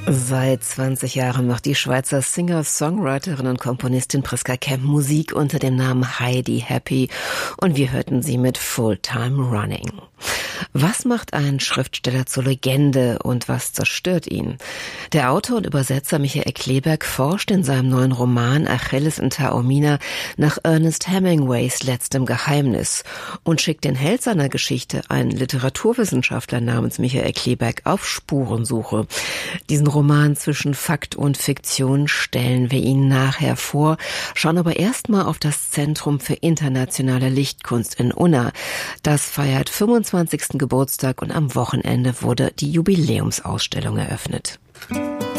Seit 20 Jahren macht die Schweizer Singer-Songwriterin und Komponistin Priska Kemp Musik unter dem Namen Heidi Happy und wir hörten sie mit Full-Time Running. Was macht einen Schriftsteller zur Legende und was zerstört ihn? Der Autor und Übersetzer Michael Kleeberg forscht in seinem neuen Roman Achilles in Taormina nach Ernest Hemingways letztem Geheimnis und schickt den Held seiner Geschichte, einen Literaturwissenschaftler namens Michael Kleeberg, auf Spurensuche. Diesen Roman zwischen Fakt und Fiktion stellen wir Ihnen nachher vor, schauen aber erstmal auf das Zentrum für internationale Lichtkunst in Unna. Das feiert 25. Geburtstag und am Wochenende wurde die Jubiläumsausstellung eröffnet.